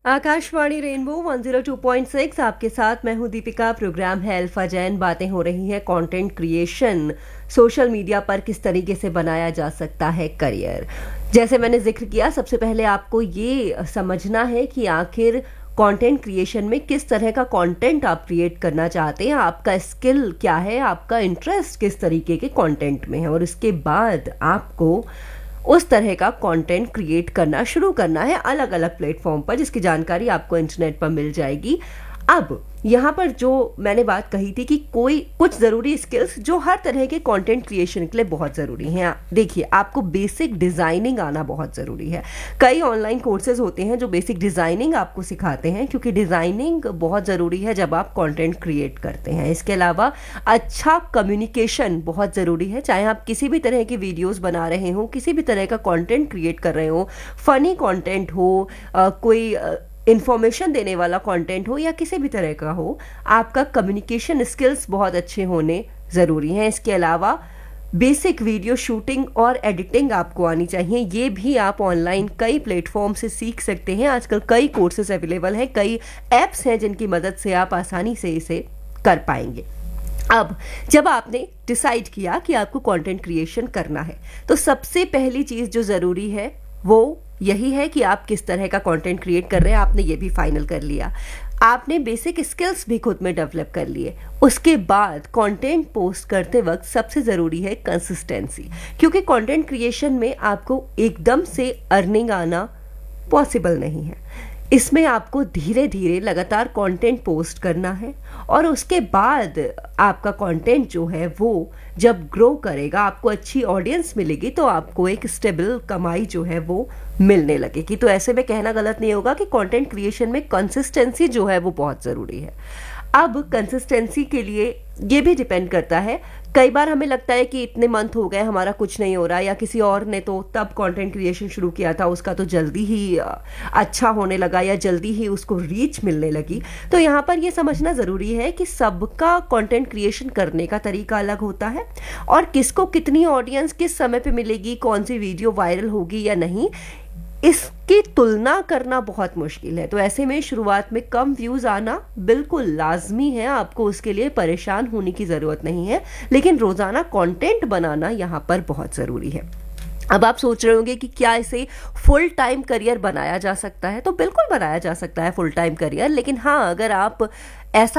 Akashvani rainbow 102.6 आपके साथ मैं हूं दीपिका। प्रोग्राम है अल्फा जैन। बातें हो रही हैं कंटेंट क्रिएशन, सोशल मीडिया पर किस तरीके से बनाया जा सकता है करियर। जैसे मैंने जिक्र किया, सबसे पहले आपको ये समझना है कि आखिर कंटेंट क्रिएशन में किस तरह का कंटेंट आप क्रिएट करना चाहते हैं, आपका स्किल क्या है, आपका इंटरेस्ट किस तरीके के कंटेंट में है, और इसके बाद आपको उस तरह का कंटेंट क्रिएट करना शुरू करना है अलग अलग प्लेटफॉर्म पर, जिसकी जानकारी आपको इंटरनेट पर मिल जाएगी। अब यहाँ पर जो मैंने बात कही थी कि कोई कुछ ज़रूरी स्किल्स जो हर तरह के कंटेंट क्रिएशन के लिए बहुत ज़रूरी हैं। देखिए, आपको बेसिक डिज़ाइनिंग आना बहुत ज़रूरी है। कई ऑनलाइन कोर्सेज होते हैं जो बेसिक डिज़ाइनिंग आपको सिखाते हैं, क्योंकि डिज़ाइनिंग बहुत ज़रूरी है जब आप कंटेंट क्रिएट करते हैं। इसके अलावा अच्छा कम्युनिकेशन बहुत ज़रूरी है। चाहे आप किसी भी तरह की वीडियोज़ बना रहे हो, किसी भी तरह का कॉन्टेंट क्रिएट कर रहे हो, फ़नी कॉन्टेंट हो, कोई इंफॉर्मेशन देने वाला कंटेंट हो या किसी भी तरह का हो, आपका कम्युनिकेशन स्किल्स बहुत अच्छे होने ज़रूरी हैं। इसके अलावा बेसिक वीडियो शूटिंग और एडिटिंग आपको आनी चाहिए। ये भी आप ऑनलाइन कई प्लेटफॉर्म से सीख सकते हैं। आजकल कई कोर्सेज अवेलेबल हैं, कई ऐप्स हैं जिनकी मदद से आप आसानी से इसे कर पाएंगे। अब जब आपने डिसाइड किया कि आपको कंटेंट क्रिएशन करना है, तो सबसे पहली चीज़ जो ज़रूरी है वो यही है कि आप किस तरह का कंटेंट क्रिएट कर रहे हैं। आपने ये भी फाइनल कर लिया, आपने बेसिक स्किल्स भी खुद में डेवलप कर लिए। उसके बाद कंटेंट पोस्ट करते वक्त सबसे ज़रूरी है कंसिस्टेंसी, क्योंकि कंटेंट क्रिएशन में आपको एकदम से अर्निंग आना पॉसिबल नहीं है। इसमें आपको धीरे धीरे लगातार कंटेंट पोस्ट करना है, और उसके बाद आपका कंटेंट जो है वो जब ग्रो करेगा, आपको अच्छी ऑडियंस मिलेगी, तो आपको एक स्टेबल कमाई जो है वो मिलने लगेगी। तो ऐसे में कहना गलत नहीं होगा कि कंटेंट क्रिएशन में कंसिस्टेंसी जो है वो बहुत ज़रूरी है। अब कंसिस्टेंसी के लिए ये भी डिपेंड करता है, कई बार हमें लगता है कि इतने मंथ हो गए हमारा कुछ नहीं हो रहा, या किसी और ने तो तब कंटेंट क्रिएशन शुरू किया था, उसका तो जल्दी ही अच्छा होने लगा या जल्दी ही उसको रीच मिलने लगी। तो यहाँ पर ये समझना ज़रूरी है कि सबका कंटेंट क्रिएशन करने का तरीका अलग होता है, और किसको कितनी ऑडियंस किस समय पे मिलेगी, कौन सी वीडियो वायरल होगी या नहीं, इसकी तुलना करना बहुत मुश्किल है। तो ऐसे में शुरुआत में कम व्यूज़ आना बिल्कुल लाजमी है, आपको उसके लिए परेशान होने की ज़रूरत नहीं है, लेकिन रोज़ाना कंटेंट बनाना यहाँ पर बहुत ज़रूरी है। अब आप सोच रहे होंगे कि क्या इसे फुल टाइम करियर बनाया जा सकता है? तो बिल्कुल बनाया जा सकता है फुल टाइम करियर, लेकिन हाँ, अगर आप